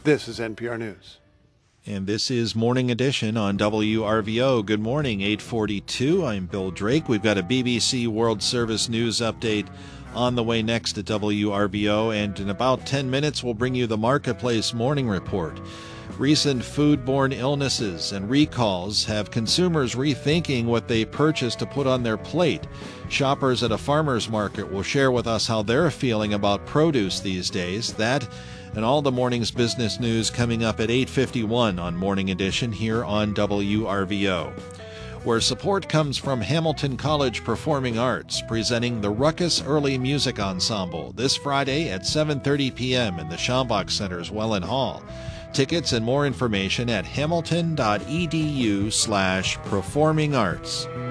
This is NPR News. And this is Morning Edition on WRVO. Good morning, 8:42. I'm Bill Drake. We've got a BBC World Service News update on the way next at WRVO. And in about 10 minutes, we'll bring you the Marketplace Morning Report. Recent foodborne illnesses and recalls have consumers rethinking what they purchase to put on their plate. Shoppers at a farmer's market will share with us how they're feeling about produce these days. That and all the morning's business news coming up at 8:51 on Morning Edition here on WRVO. Where support comes from Hamilton College Performing Arts, presenting the Ruckus Early Music Ensemble this Friday at 7:30 p.m. in the Schambach Center's Welland Hall. Tickets and more information at hamilton.edu/performingarts.